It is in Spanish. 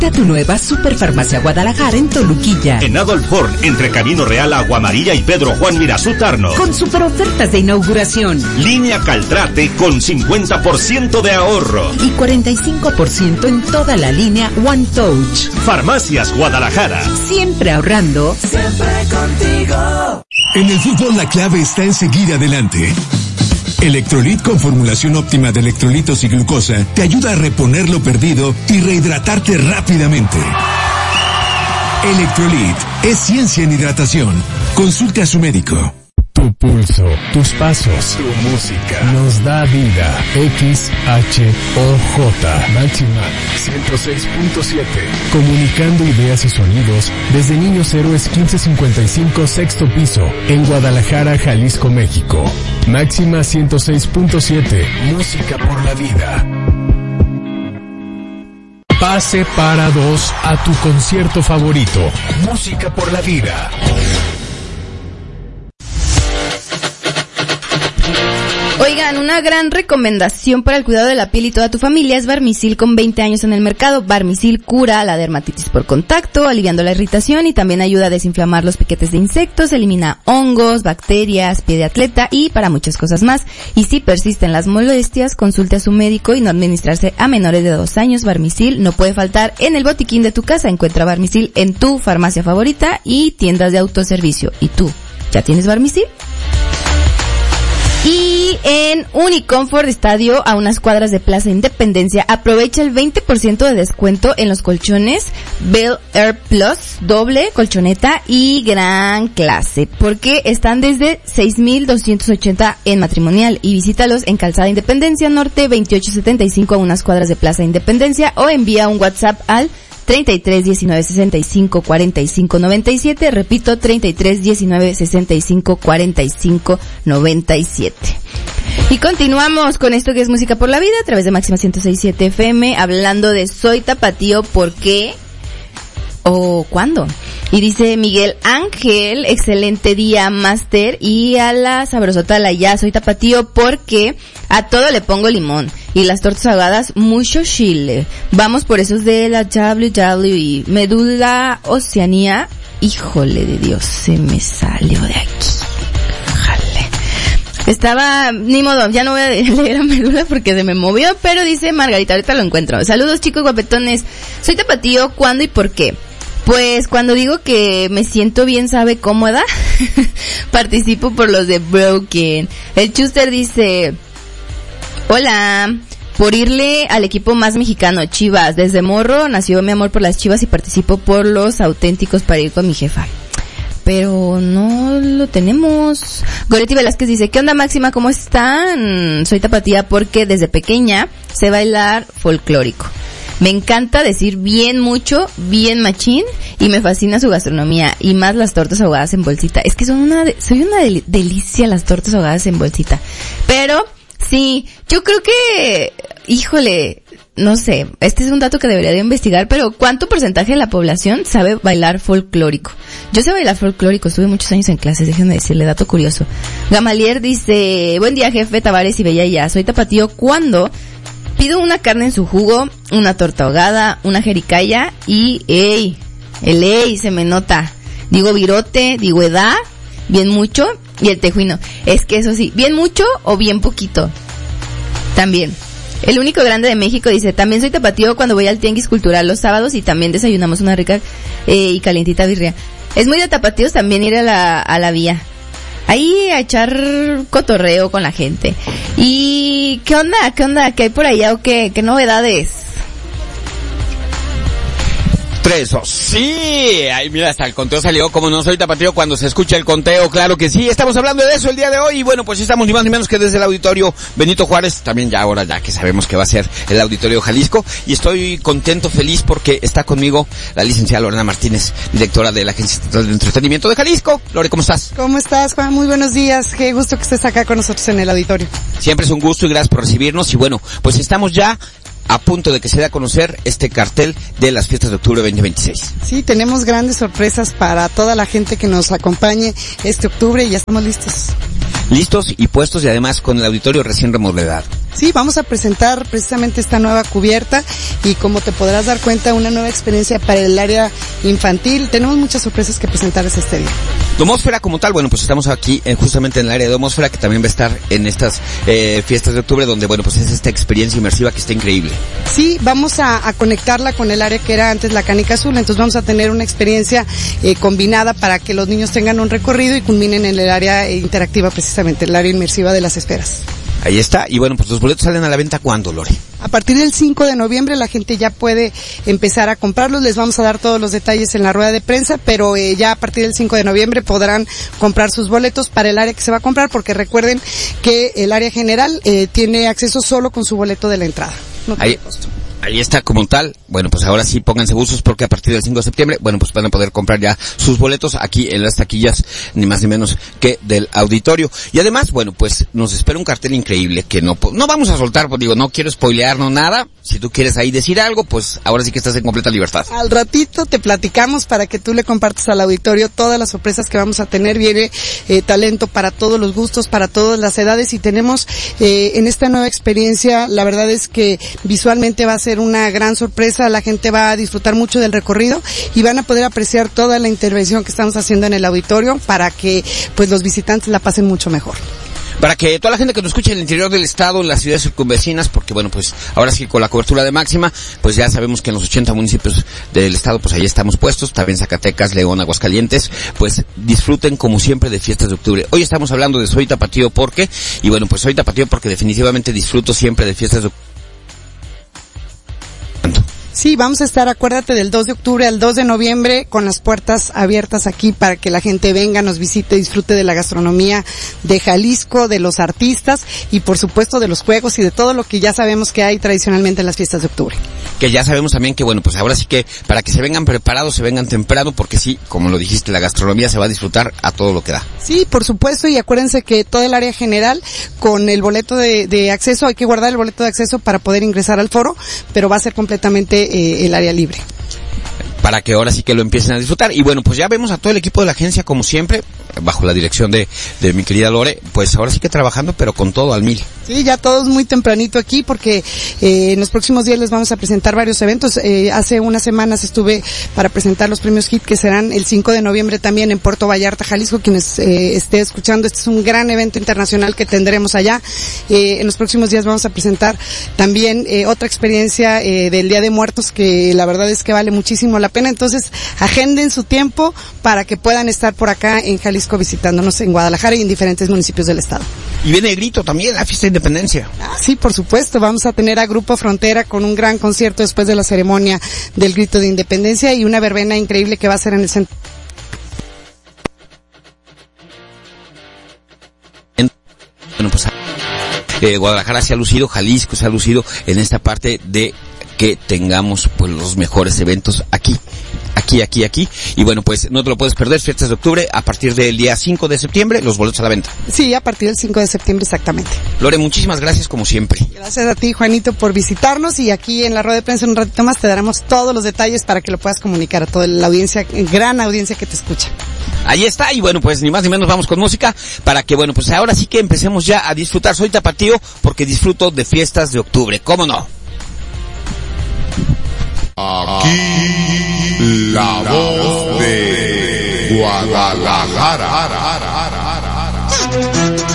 Visita tu nueva Superfarmacia Guadalajara en Toluquilla. En Adolf Horn, entre Camino Real, Agua Amarilla y Pedro Juan Mirazú Tarno. Con super ofertas de inauguración. Línea Caltrate con 50% de ahorro. Y 45% en toda la línea One Touch. Farmacias Guadalajara. Siempre ahorrando. Siempre contigo. En el fútbol la clave está en seguir adelante. Electrolit con formulación óptima de electrolitos y glucosa te ayuda a reponer lo perdido y rehidratarte rápidamente. Electrolit es ciencia en hidratación. Consulte a su médico. Tu pulso, tus pasos, tu música nos da vida. XHOJ Máxima 106.7. Comunicando ideas y sonidos desde Niños Héroes 1555 sexto piso en Guadalajara, Jalisco, México. Máxima 106.7. Música por la vida. Pase para 2 a tu concierto favorito. Música por la vida. Oigan, una gran recomendación para el cuidado de la piel y toda tu familia es Barmisil con 20 años en el mercado. Barmisil cura la dermatitis por contacto, aliviando la irritación y también ayuda a desinflamar los piquetes de insectos, elimina hongos, bacterias, pie de atleta y para muchas cosas más. Y si persisten las molestias, consulte a su médico y no administrarse a menores de 2 años. Barmisil no puede faltar en el botiquín de tu casa. Encuentra Barmisil en tu farmacia favorita y tiendas de autoservicio. ¿Y tú, ya tienes Barmisil? Y en Unicomfort Estadio, a unas cuadras de Plaza Independencia, aprovecha el 20% de descuento en los colchones Bel Air Plus, doble, colchoneta y gran clase, porque están desde 6,280 en matrimonial, y visítalos en Calzada Independencia Norte 2875 a unas cuadras de Plaza Independencia, o envía un WhatsApp al 33 19 65 45 97, repito, 33 19 65 45 97. Y continuamos con esto que es Música por la Vida a través de Máxima 106.7 FM, hablando de Soy Tapatío, ¿por qué? ¿O cuándo? Y dice Miguel Ángel, excelente día, máster, y a la sabrosota la ya, soy tapatío porque a todo le pongo limón, y las tortas ahogadas mucho chile. Vamos por esos de la WWE, Medula Oceanía, híjole de Dios, se me salió de aquí. Estaba, ni modo, ya no voy a leer a Medula porque se me movió, pero dice Margarita, ahorita lo encuentro. Saludos chicos guapetones, soy tapatío, ¿cuándo y por qué? Pues cuando digo que me siento bien, sabe cómoda, participo por los de Broken. El Chuster dice, hola, por irle al equipo más mexicano, Chivas. Desde morro nació mi amor por las Chivas y participo por los auténticos para ir con mi jefa. Pero no lo tenemos. Goretti Velázquez dice, ¿qué onda Máxima? ¿Cómo están? Soy tapatía porque desde pequeña sé bailar folclórico. Me encanta decir bien mucho, bien machín, y me fascina su gastronomía, y más las tortas ahogadas en bolsita. Es que soy una delicia las tortas ahogadas en bolsita. Pero, sí, yo creo que, híjole, no sé, este es un dato que debería de investigar, pero ¿cuánto porcentaje de la población sabe bailar folclórico? Yo sé bailar folclórico, estuve muchos años en clases, déjenme decirle, dato curioso. Gamalier dice, buen día jefe, Tavares y Bella ya, soy tapatío cuando pido una carne en su jugo, una torta ahogada, una jericaya y, se me nota. Digo virote, digo edad, bien mucho, y el tejuino. Es que eso sí, bien mucho o bien poquito. También. El único grande de México dice, también soy tapatío cuando voy al tianguis cultural los sábados y también desayunamos una rica y calientita birria. Es muy de tapatíos también ir a la vía. Ahí a echar cotorreo con la gente. ¿Y qué onda? ¿Qué hay por allá o qué novedades? 3, 2, sí, ay mira, hasta el conteo salió, como no soy tapatío cuando se escucha el conteo, claro que sí, estamos hablando de eso el día de hoy, y bueno, pues estamos ni más ni menos que desde el Auditorio Benito Juárez, también ya ahora ya que sabemos que va a ser el Auditorio Jalisco, y estoy contento, feliz, porque está conmigo la licenciada Lorena Martínez, directora de la Agencia Estatal de Entretenimiento de Jalisco. Lore, ¿cómo estás? ¿Cómo estás, Juan? Muy buenos días, qué gusto que estés acá con nosotros en el auditorio. Siempre es un gusto y gracias por recibirnos, y bueno, pues estamos ya a punto de que se dé a conocer este cartel de las fiestas de octubre 2026. Sí, tenemos grandes sorpresas para toda la gente que nos acompañe este octubre y ya estamos listos. Listos y puestos, y además con el auditorio recién remodelado. Sí, vamos a presentar precisamente esta nueva cubierta y como te podrás dar cuenta, una nueva experiencia para el área infantil. Tenemos muchas sorpresas que presentarles este día. Domósfera como tal, bueno, pues estamos aquí justamente en el área de Domósfera, que también va a estar en estas fiestas de octubre, donde, bueno, pues es esta experiencia inmersiva que está increíble. Sí, vamos a conectarla con el área que era antes la Canica Azul, entonces vamos a tener una experiencia combinada para que los niños tengan un recorrido y culminen en el área interactiva, precisamente, el área inmersiva de las esferas. Ahí está, y bueno, pues los boletos salen a la venta ¿cuándo, Lore? A partir del 5 de noviembre la gente ya puede empezar a comprarlos, les vamos a dar todos los detalles en la rueda de prensa, pero ya a partir del 5 de noviembre podrán comprar sus boletos para el área que se va a comprar, porque recuerden que el área general tiene acceso solo con su boleto de la entrada. No tiene costo. Ahí está como tal. Bueno, pues ahora sí pónganse buzos porque a partir del 5 de septiembre, bueno, pues van a poder comprar ya sus boletos aquí en las taquillas, ni más ni menos que del auditorio. Y además, bueno, pues nos espera un cartel increíble que no vamos a soltar, pues digo, no quiero spoilear, no nada. Si tú quieres ahí decir algo, pues ahora sí que estás en completa libertad. Al ratito te platicamos para que tú le compartas al auditorio todas las sorpresas que vamos a tener. Viene talento para todos los gustos, para todas las edades, y tenemos en esta nueva experiencia, la verdad es que visualmente va a ser una gran sorpresa. La gente va a disfrutar mucho del recorrido y van a poder apreciar toda la intervención que estamos haciendo en el auditorio para que pues los visitantes la pasen mucho mejor. Para que toda la gente que nos escuche en el interior del estado, en las ciudades circunvecinas, porque bueno, pues ahora sí con la cobertura de Máxima, pues ya sabemos que en los 80 municipios del estado, pues ahí estamos puestos, también Zacatecas, León, Aguascalientes, pues disfruten como siempre de fiestas de octubre. Hoy estamos hablando de Soy Tapatío porque, y bueno, pues Soy Tapatío porque definitivamente disfruto siempre de fiestas de octubre. Sí, vamos a estar, acuérdate, del 2 de octubre al 2 de noviembre con las puertas abiertas aquí para que la gente venga, nos visite, disfrute de la gastronomía de Jalisco, de los artistas y por supuesto de los juegos y de todo lo que ya sabemos que hay tradicionalmente en las fiestas de octubre. Que ya sabemos también que bueno, pues ahora sí que para que se vengan preparados, se vengan temprano, porque sí, como lo dijiste, la gastronomía se va a disfrutar a todo lo que da. Sí, por supuesto, y acuérdense que todo el área general con el boleto de acceso, hay que guardar el boleto de acceso para poder ingresar al foro, pero va a ser completamente el área libre. Para que ahora sí que lo empiecen a disfrutar. Y bueno, pues ya vemos a todo el equipo de la agencia como siempre, bajo la dirección de mi querida Lore, pues ahora sí que trabajando, pero con todo al 1000. Sí, ya todos muy tempranito aquí porque en los próximos días les vamos a presentar varios eventos. Hace unas semanas estuve para presentar los premios HIT que serán el 5 de noviembre también en Puerto Vallarta, Jalisco. Quienes esté escuchando, este es un gran evento internacional que tendremos allá. En los próximos días vamos a presentar también otra experiencia del Día de Muertos que la verdad es que vale muchísimo la pena. Entonces, agenden su tiempo para que puedan estar por acá en Jalisco visitándonos en Guadalajara y en diferentes municipios del estado. Y viene el grito también, la fiesta de independencia. Sí, por supuesto, vamos a tener a Grupo Frontera con un gran concierto después de la ceremonia del grito de independencia y una verbena increíble que va a ser en el centro. Bueno, pues Guadalajara se ha lucido, Jalisco se ha lucido en esta parte de que tengamos pues los mejores eventos aquí. Y bueno, pues no te lo puedes perder, fiestas de octubre, a partir del día 5 de septiembre, los boletos a la venta. Sí, a partir del 5 de septiembre exactamente. Lore, muchísimas gracias como siempre. Gracias a ti, Juanito, por visitarnos y aquí en la rueda de prensa en un ratito más te daremos todos los detalles para que lo puedas comunicar a toda la audiencia, gran audiencia que te escucha. Ahí está, y bueno, pues ni más ni menos vamos con música para que, bueno, pues ahora sí que empecemos ya a disfrutar. Soy Tapatío porque disfruto de fiestas de octubre, ¿cómo no? Aquí la voz de Guadalajara.